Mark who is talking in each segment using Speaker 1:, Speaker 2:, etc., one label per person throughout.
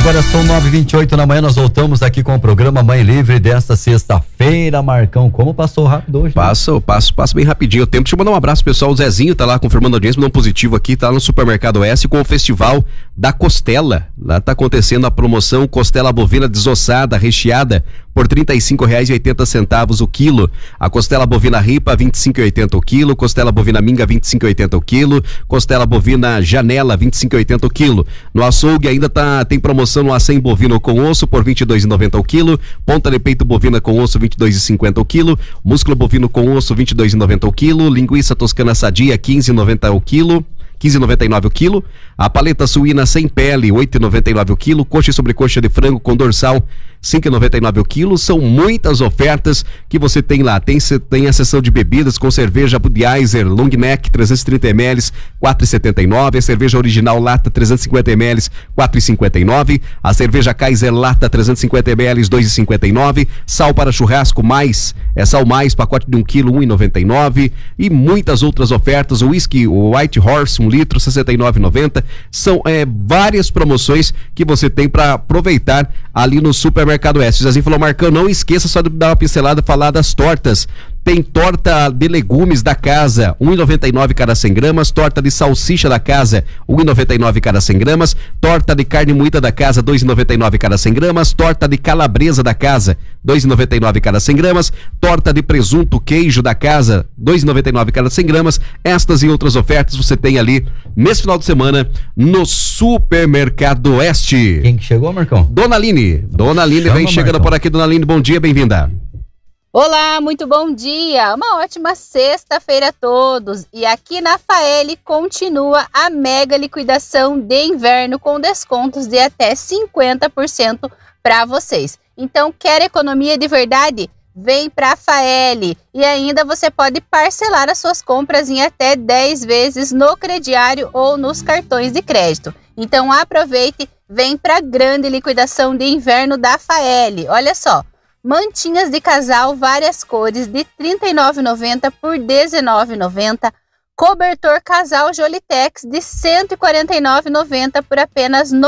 Speaker 1: Agora são 9h28 da manhã, nós voltamos aqui com o programa Mãe Livre desta sexta-feira. Marcão, como passou rápido hoje?
Speaker 2: Passo bem rapidinho o tempo. Deixa eu mandar um abraço, pessoal. O Zezinho tá lá confirmando a audiência, mandou um positivo aqui, tá lá no Supermercado Oeste com o Festival da Costela. Lá tá acontecendo a promoção costela bovina desossada, recheada, por R$ 35,80 o quilo. A costela bovina ripa, R$ 25,80 o quilo. Costela bovina minga, R$ 25,80 o quilo. Costela bovina janela, R$ 25,80 o quilo. No açougue ainda tem promoção no acém bovino com osso por R$ 22,90 o quilo. Ponta de peito bovina com osso, R$ 22,50 o quilo. Músculo bovino com osso, R$ 22,90 o quilo. Linguiça toscana sadia, R$ 15,90 o quilo. 15,99 o quilo. A paleta suína sem pele, 8,99 o quilo. Coxa e sobrecoxa de frango com dorsal, 5,99 o quilo. São muitas ofertas que você tem lá. Tem a seção de bebidas com cerveja Budweiser Long Neck 330 ml, 4,79. A cerveja original lata 350 ml, 4,59. A cerveja Kaiser lata 350 ml, 2,59. Sal para churrasco mais, sal mais, pacote de 1 quilo, 1,99. E muitas outras ofertas. O whisky, o White Horse, 1 litro, 69,90. São várias promoções que você tem para aproveitar ali no Supermercado Oeste. O Zezinho falou: Marcão, não esqueça só de dar uma pincelada, falar das tortas. Tem torta de legumes da casa, R$ 1,99 cada 100 gramas. Torta de salsicha da casa, R$ 1,99 cada 100 gramas. Torta de carne moída da casa, R$ 2,99 cada 100 gramas. Torta de calabresa da casa, R$ 2,99 cada 100 gramas. Torta de presunto queijo da casa, R$ 2,99 cada 100 gramas. Estas e outras ofertas você tem ali nesse final de semana no Supermercado Oeste.
Speaker 1: Quem que chegou, Marcão?
Speaker 2: Dona Aline vem chegando, Marcão. Por aqui. Dona Aline, bom dia, bem-vinda.
Speaker 3: Olá, muito bom dia, uma ótima sexta-feira a todos. E aqui na Faeli continua a mega liquidação de inverno com descontos de até 50% para vocês. Então, quer economia de verdade? Vem para a Faeli. E ainda você pode parcelar as suas compras em até 10 vezes no crediário ou nos cartões de crédito. Então aproveite, vem para a grande liquidação de inverno da Faeli. Olha só. Mantinhas de casal, várias cores, de R$ 39,90 por R$ 19,90. Cobertor casal Jolitex de R$ 149,90 por apenas R$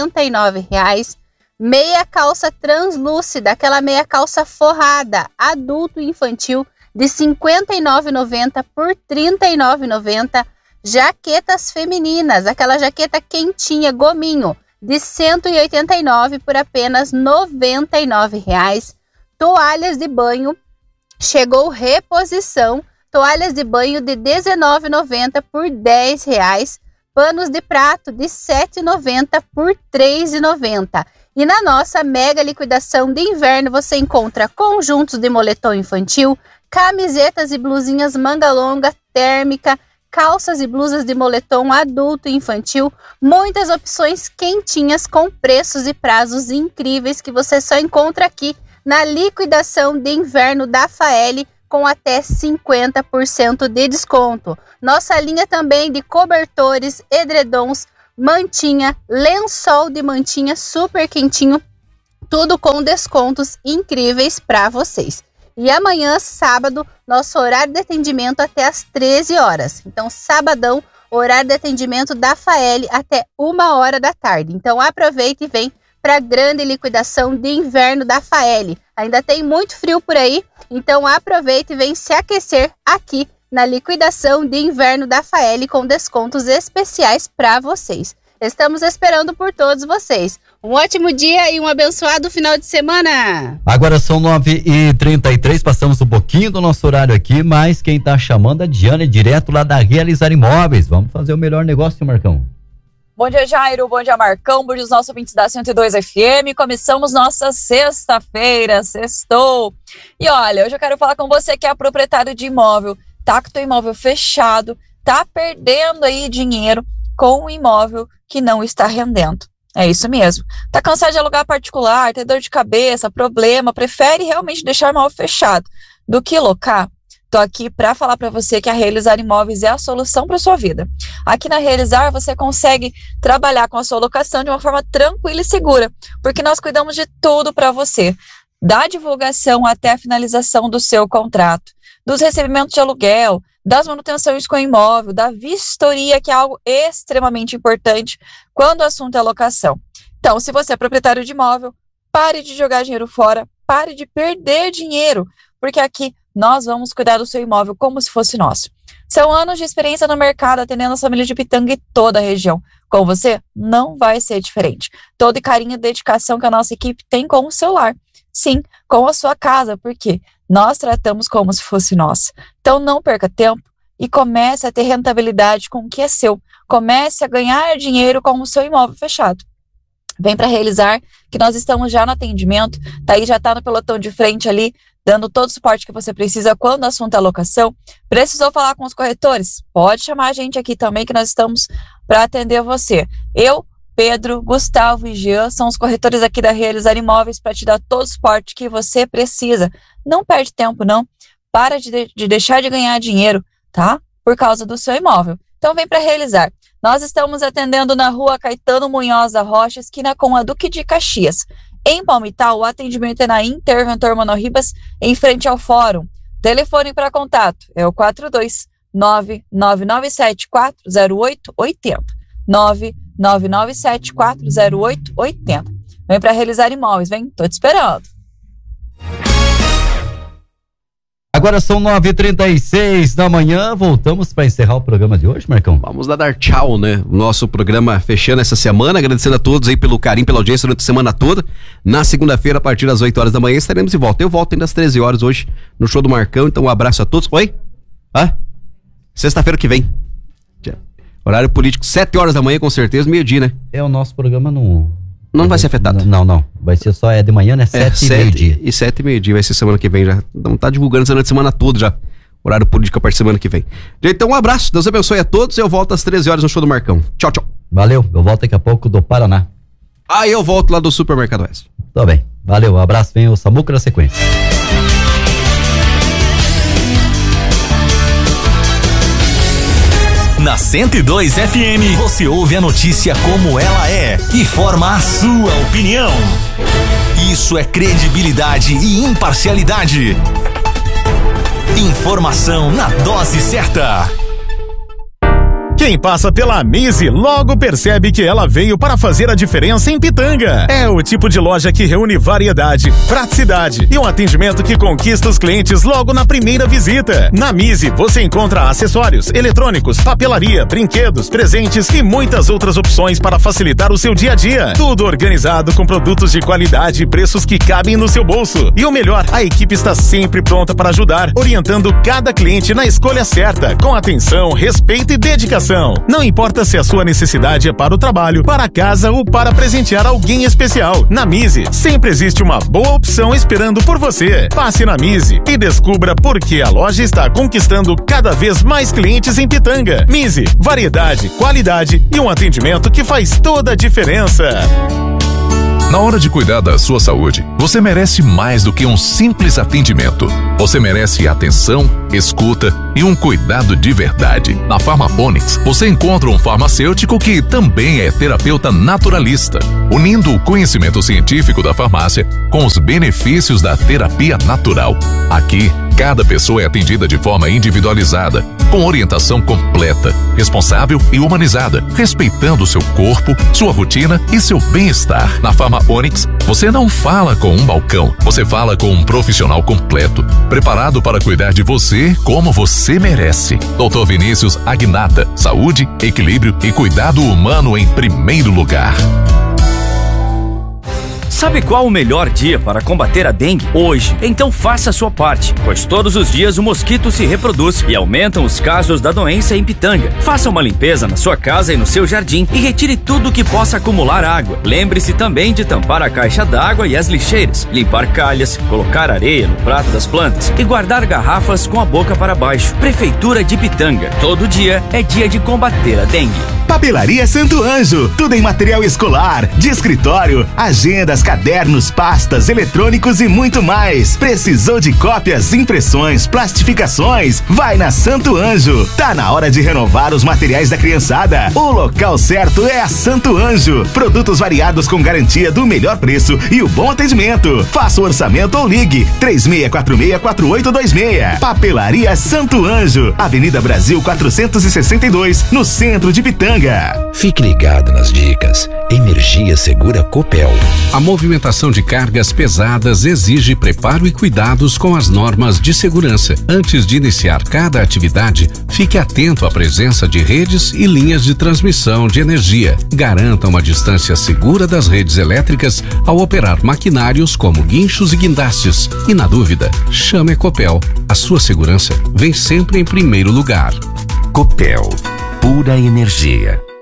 Speaker 3: 99,00. Meia calça translúcida, aquela meia calça forrada, adulto e infantil, de R$ 59,90 por R$ 39,90. Jaquetas femininas, aquela jaqueta quentinha, gominho, de R$ 189 por apenas R$ 99,00. Toalhas de banho, chegou reposição, toalhas de banho de R$ 19,90 por R$ 10,00, panos de prato de R$ 7,90 por R$ 3,90. E na nossa mega liquidação de inverno você encontra conjuntos de moletom infantil, camisetas e blusinhas manga longa térmica, calças e blusas de moletom adulto e infantil, muitas opções quentinhas com preços e prazos incríveis que você só encontra aqui na liquidação de inverno da Faeli com até 50% de desconto. Nossa linha também de cobertores, edredons, mantinha, lençol de mantinha super quentinho, tudo com descontos incríveis para vocês. E amanhã, sábado, nosso horário de atendimento até às 13 horas. Então, sabadão, horário de atendimento da Faeli até 1h da tarde. Então, aproveite e vem para a grande liquidação de inverno da Faeli. Ainda tem muito frio por aí, então aproveite e vem se aquecer aqui na liquidação de inverno da Faeli com descontos especiais para vocês. Estamos esperando por todos vocês. Um ótimo dia e um abençoado final de semana.
Speaker 1: Agora são 9h33, passamos um pouquinho do nosso horário aqui, mas quem tá chamando é a Diana, direto lá da Realizar Imóveis. Vamos fazer o melhor negócio, Marcão.
Speaker 4: Bom dia, Jairo, bom dia, Marcão, bom dia aos nossos ouvintes da 102 FM. Começamos nossa sexta-feira, sextou. E olha, hoje eu quero falar com você que é proprietário de imóvel, tá com o teu imóvel fechado, tá perdendo aí dinheiro com um imóvel que não está rendendo. É isso mesmo. Tá cansado de alugar particular, tem dor de cabeça, problema, prefere realmente deixar o imóvel fechado do que locar? Tô aqui para falar para você que a Realizar Imóveis é a solução para sua vida. Aqui na Realizar você consegue trabalhar com a sua locação de uma forma tranquila e segura, porque nós cuidamos de tudo para você, da divulgação até a finalização do seu contrato, dos recebimentos de aluguel, das manutenções com o imóvel, da vistoria, que é algo extremamente importante quando o assunto é locação. Então, se você é proprietário de imóvel, pare de jogar dinheiro fora, pare de perder dinheiro, porque aqui nós vamos cuidar do seu imóvel como se fosse nosso. São anos de experiência no mercado, atendendo as famílias de Pitanga e toda a região. Com você, não vai ser diferente. Todo carinho e dedicação que a nossa equipe tem com o seu lar. Sim, com a sua casa, porque nós tratamos como se fosse nossa. Então não perca tempo e comece a ter rentabilidade com o que é seu. Comece a ganhar dinheiro com o seu imóvel fechado. Vem para Realizar, que nós estamos já no atendimento, daí já está no pelotão de frente ali, dando todo o suporte que você precisa quando o assunto é locação. Precisou falar com os corretores? Pode chamar a gente aqui também, que nós estamos para atender você. Eu, Pedro, Gustavo e Jean são os corretores aqui da Realizar Imóveis para te dar todo o suporte que você precisa. Não perde tempo, não. Para de deixar de ganhar dinheiro, tá? Por causa do seu imóvel. Então vem para Realizar. Nós estamos atendendo na rua Caetano Munhoz da Rocha, esquina com a Duque de Caxias. Em Palmital, o atendimento é na Interventor Mano Ribas, em frente ao Fórum. Telefone para contato é o 429-9974-0880. 99974-0880. Vem para Realizar Imóveis, vem? Tô te esperando.
Speaker 1: Agora são 9h36 da manhã, voltamos para encerrar o programa de hoje, Marcão.
Speaker 2: Vamos lá dar tchau, né? O nosso programa fechando essa semana, agradecendo a todos aí pelo carinho, pela audiência durante a semana toda. Na segunda-feira, a partir das 8 horas da manhã, estaremos de volta. Eu volto ainda às 13 horas hoje no show do Marcão, então um abraço a todos. Oi? Sexta-feira que vem. Horário político, 7 horas da manhã, com certeza, meio-dia, né?
Speaker 1: O nosso programa não
Speaker 2: vai ser afetado.
Speaker 1: Não. Vai ser só de manhã, né? 7 e meio-dia.
Speaker 2: E 7 e meio-dia vai ser semana que vem já. Não tá divulgando durante a semana toda já. Horário político a partir da semana que vem. Então, um abraço. Deus abençoe a todos. Eu volto às 13 horas no show do Marcão. Tchau, tchau.
Speaker 1: Valeu. Eu volto daqui a pouco do Paraná.
Speaker 2: Eu volto lá do Supermercado Oeste.
Speaker 1: Tá bem. Valeu. Um abraço. Vem o Samuca na sequência.
Speaker 5: Na 102 FM, você ouve a notícia como ela é e forma a sua opinião. Isso é credibilidade e imparcialidade. Informação na dose certa. Quem passa pela Mise logo percebe que ela veio para fazer a diferença em Pitanga. É o tipo de loja que reúne variedade, praticidade e um atendimento que conquista os clientes logo na primeira visita. Na Mise você encontra acessórios, eletrônicos, papelaria, brinquedos, presentes e muitas outras opções para facilitar o seu dia a dia. Tudo organizado com produtos de qualidade e preços que cabem no seu bolso. E o melhor, a equipe está sempre pronta para ajudar, orientando cada cliente na escolha certa, com atenção, respeito e dedicação. Não importa se a sua necessidade é para o trabalho, para casa ou para presentear alguém especial. Na Mise, sempre existe uma boa opção esperando por você. Passe na Mise e descubra por que a loja está conquistando cada vez mais clientes em Pitanga. Mise, variedade, qualidade e um atendimento que faz toda a diferença. Na hora de cuidar da sua saúde, você merece mais do que um simples atendimento. Você merece atenção, escuta e um cuidado de verdade. Na Farmaponix, você encontra um farmacêutico que também é terapeuta naturalista, unindo o conhecimento científico da farmácia com os benefícios da terapia natural. Aqui, cada pessoa é atendida de forma individualizada, com orientação completa, responsável e humanizada, respeitando seu corpo, sua rotina e seu bem-estar. Na Farmaponix, você não fala com um balcão, você fala com um profissional completo, preparado para cuidar de você como você merece. Dr. Vinícius Agnata, saúde, equilíbrio e cuidado humano em primeiro lugar. Sabe qual o melhor dia para combater a dengue? Hoje. Então faça a sua parte, pois todos os dias o mosquito se reproduz e aumentam os casos da doença em Pitanga. Faça uma limpeza na sua casa e no seu jardim e retire tudo que possa acumular água. Lembre-se também de tampar a caixa d'água e as lixeiras, limpar calhas, colocar areia no prato das plantas e guardar garrafas com a boca para baixo. Prefeitura de Pitanga. Todo dia é dia de combater a dengue.
Speaker 6: Papelaria Santo Anjo, tudo em material escolar, de escritório, agendas, cadernos, pastas, eletrônicos e muito mais. Precisou de cópias, impressões, plastificações? Vai na Santo Anjo. Tá na hora de renovar os materiais da criançada. O local certo é a Santo Anjo. Produtos variados com garantia do melhor preço e o bom atendimento. Faça o orçamento ou ligue 3646-4826. Papelaria Santo Anjo, Avenida Brasil 462, no centro de Pitanga.
Speaker 7: Fique ligado nas dicas. Energia Segura Copel.
Speaker 8: A movimentação de cargas pesadas exige preparo e cuidados com as normas de segurança. Antes de iniciar cada atividade, fique atento à presença de redes e linhas de transmissão de energia. Garanta uma distância segura das redes elétricas ao operar maquinários como guinchos e guindastes. E na dúvida, chame a Copel. A sua segurança vem sempre em primeiro lugar.
Speaker 7: Copel. Pura energia.